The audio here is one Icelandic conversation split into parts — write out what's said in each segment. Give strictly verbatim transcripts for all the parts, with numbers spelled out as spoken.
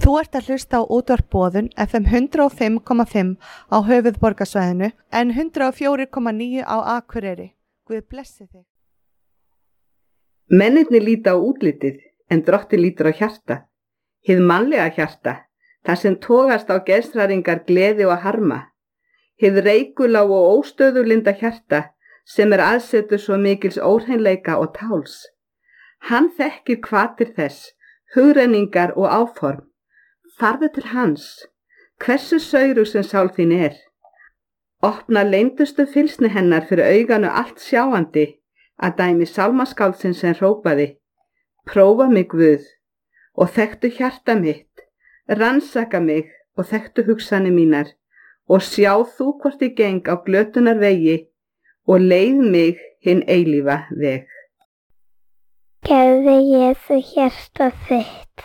Þú ert að hlusta á útvarp Boðun F M hundrað og fimm komma fimm á höfuðborgarsvæðinu en hundrað og fjögur komma níu á Akureyri. Guð blessi þig. Mennirnir líta á útlitið en Drottinn lítur á hjarta. Hið mannlega hjarta, þar sem togast á geðshræringar gleði og harma. Hið reikulága og óstöðulinda hjarta sem er aðsetur svo mikils óhreinleika og táls. Hann þekkir hvatir þess, hugrenningar og áform. Farðu til hans, hversu saurug sem sál þín er. Opna leyndustu fylsni hennar fyrir auganu allt sjáandi, að dæmi sálmaskáldsins sem hrópaði: Prófa mig Guð og þekktu hjarta mitt, rannsaka mig og þekktu hugsanir mínar og sjá þú hvort ég geng á glötunar vegi og leið mig hinn eilífa veg. Gefðu Jesú hjarta þitt.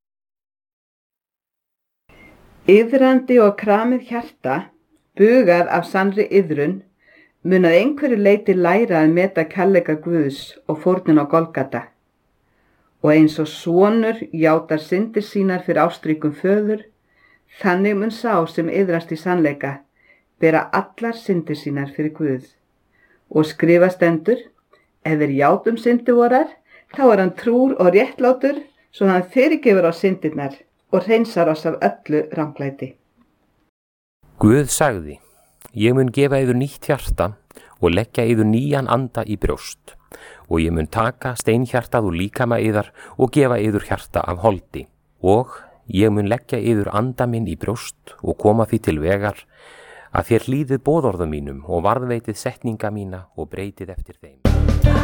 Iðrandi og kramið hjarta, bugað af sannri iðrun, mun að einhverju leyti læra að meta kærleika Guðs og fórnin á Golgata. Og eins og sonur játar syndir sínar fyrir ástríkum föður, þannig mun sá sem iðrast í sannleika bera allar syndir sínar fyrir Guð. Og skrifa stendur: ef við játum syndir vorar, þá er hann trúr og réttlátur, svo hann fyrirgefur á syndirnar og hreinsar oss af öllu ranglæti. Guð sagði: ég mun gefa yður nýtt hjarta og leggja yður nýjan anda í brjóst, og ég mun taka steinhjartað úr líkama yðar og gefa yður hjarta af holdi, og ég mun leggja yður anda minn í brjóst og koma því til vegar að þér hlýðið boðorðum mínum og varðveitið setninga mína og breytið eftir þeim.